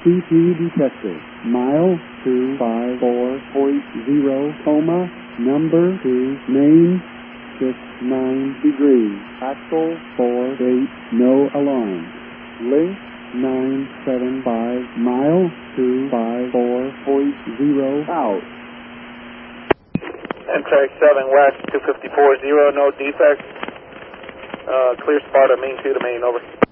CT detector. Mile 254.0, coma, number 2, main 69 degrees, axle 48, no alarm. Link 975, mile 254.0, out. Amtrak 7 West 254.0, no defects. Clear spot at main 2 to main, over.